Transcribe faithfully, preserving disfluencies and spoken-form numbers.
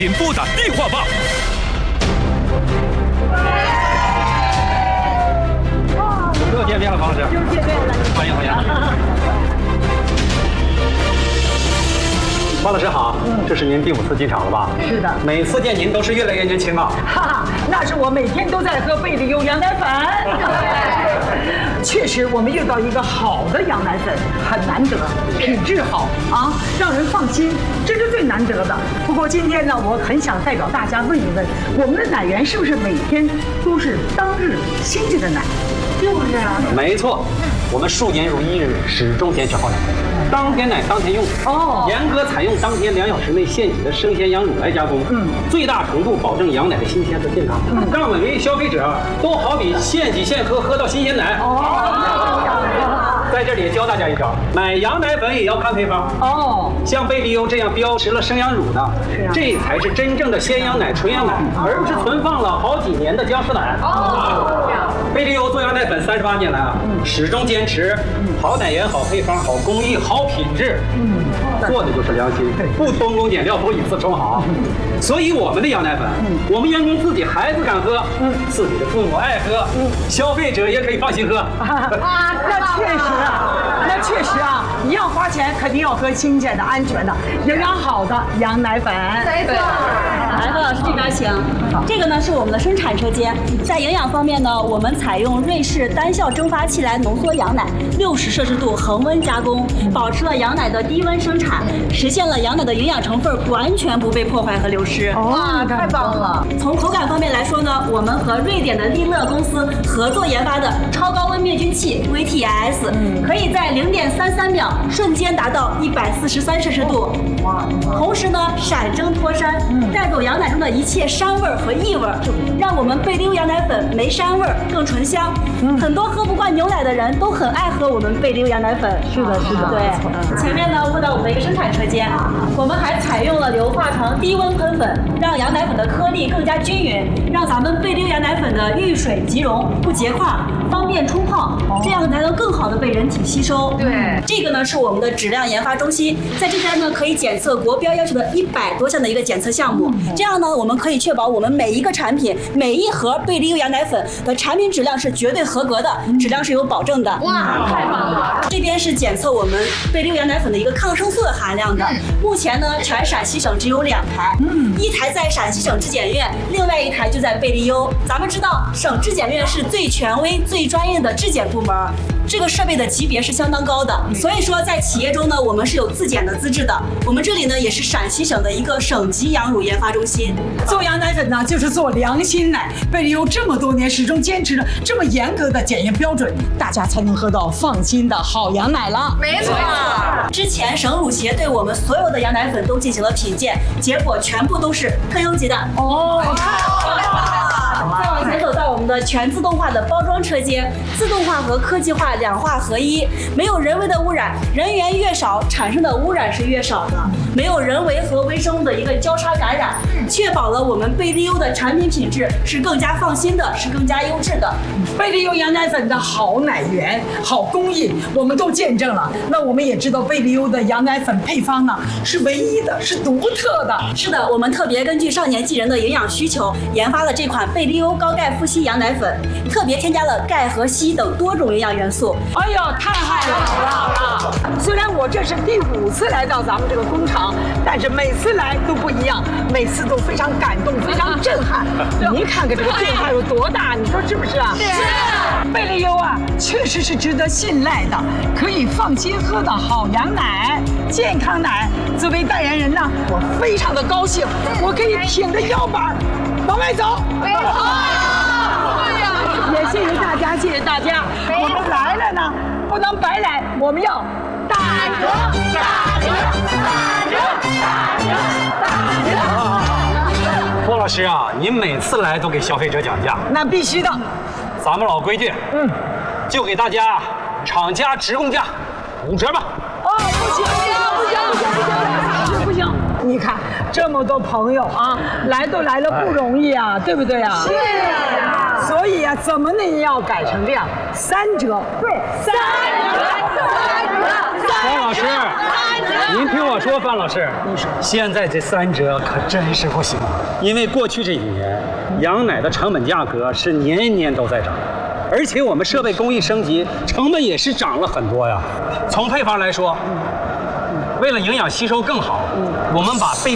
请拨打电话吧。 又见面了，方老师。 又见面了， 欢迎欢迎。方老师好，嗯，这是您第五次进场了吧？ 是的， 每次见您都是越来越年轻啊。 哈哈，那是我每天都在喝贝利优羊奶粉。确实，我们遇到一个好的羊奶粉很难得，品质好啊，让人放心，这是最难得的。不过今天呢，我很想代表大家问一问，我们的奶源是不是每天都是当日新鲜的奶？就是啊， 没错，我们数年如一日，始终坚持好奶，当天奶当天用。哦，严格采用当天两小时内现挤的生鲜羊乳来加工，嗯，最大程度保证羊奶的新鲜和健康，嗯，让每位消费者都好比现挤现喝，喝到新鲜奶。哦，在这里教大家一招，买羊奶粉也要看配方。哦，像贝利优这样标识了生羊乳的，这才是真正的鲜羊奶、纯羊奶，而不是存放了好几年的僵尸奶。哦。贝利优做羊奶粉三十八年来啊，嗯、始终坚持好奶源、好配方、好工艺、好品质，嗯，做的就是良心，不偷工减料，不以次充好。嗯、所以我们的羊奶粉，嗯、我们员工自己孩子敢喝，嗯，自己的父母爱喝，嗯，消费者也可以放心喝。 啊，那确实啊，那确实啊，你要花钱，肯定要喝新鲜的、安全的、营养好的羊奶粉。 没错。来，何老师这边请。这个呢是我们的生产车间，在营养方面呢，我们采用瑞士单效蒸发器来浓缩羊奶，六十摄氏度恒温加工，保持了羊奶的低温生产，实现了羊奶的营养成分完全不被破坏和流失。 哇，太棒了！ 从口感方面来说呢，我们和瑞典的利乐公司合作研发的超高温灭菌器 V T S， 可以在零点三三秒瞬间达到一百四十三摄氏度，同时呢闪蒸脱膻，带走羊奶中的一切膻味和异味，让我们贝利优羊奶粉没膻味更醇香。很多喝不惯牛奶的人都很爱喝我们贝利优羊奶粉。 是的，是的。 对，前面呢问到我们的一个生产车间，我们还采用了硫化糖低温喷粉，让羊奶粉的颗粒更加均匀，让咱们贝利优羊奶粉的遇水即溶，不结块，方便冲泡，这样才能更好的被人体吸收。 对， 这个呢是我们的质量研发中心，在这边呢可以检测国标要求的一百多项的一个检测项目，这样呢我们可以确保我们每一个产品、每一盒贝利优羊奶粉的产品质量是绝对合格的，质量是有保证的。 哇，太棒了！ 这边是检测我们贝利优羊奶粉的一个抗生素的含量的，目前呢全陕西省只有两台，嗯，一台在陕西省质检院，另外一台就在贝利优。咱们知道省质检院是最权威、最专业的质检部门，这个设备的级别是相当高的，所以说在企业中呢，我们是有自检的资质的。我们这里呢也是陕西省的一个省级羊乳研发中心。 做羊奶粉呢，就是做良心奶。贝利优这么多年始终坚持着这么严格的检验标准，大家才能喝到放心的好羊奶了。 没错。之前省乳协对我们所有的羊奶粉都进行了品鉴，结果全部都是特优级的。哦，太好了。再往前走到我们的全自动化的包装车间，自动化和科技化两化合一，没有人为的污染，人员越少，产生的污染是越少的，没有人为和微生物的一个交叉感染，确保了我们贝利优的产品品质是更加放心的，是更加优质的。 贝利优羊奶粉的好奶源、好工艺，我们都见证了。那我们也知道贝利优的羊奶粉配方呢是唯一的，是独特的。 是的，我们特别根据少年纪人的营养需求，研发了这款贝利优高钙富硒羊奶粉，特别添加了钙和硒等多种营养元素。 哎呦，太好了，好了！虽然我这是第五次来到咱们这个工厂，但是每次来都不一样，每次都非常感动，非常震撼。您看看这个变化有多大，你说是不是啊？是。贝利优啊，确实是值得信赖的，可以放心喝的好羊奶、健康奶。作为代言人呢，我非常的高兴，我可以挺着腰板往外走。没错。对呀，也谢谢大家，谢谢大家。我们来了呢，不能白来，我们要打折，打折，打折，打折，打折。 郭老师啊，您每次来都给消费者讲价， 那必须的。 咱们老规矩，嗯，就给大家厂家直供价五折吧。 哦，不行，不行，不行，不行，不行，不行！你看这么多朋友啊，来都来了不容易啊，对不对啊？是。所以啊，怎么能要改成这样三折？对， 三折，三折， 方老师，您听我说，范老师，现在这三折可真是不行，因为过去这几年羊奶的成本价格是年年都在涨，而且我们设备工艺升级，成本也是涨了很多呀。从配方来说，为了营养吸收更好，我们把备